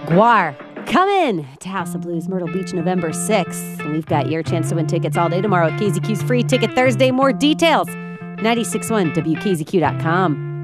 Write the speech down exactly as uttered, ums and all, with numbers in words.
Guar, come in to House of Blues, Myrtle Beach, November sixth. And we've got your chance to win tickets all day tomorrow at K Z Q's Free Ticket Thursday. More details, nine six one W K Z Q dot com.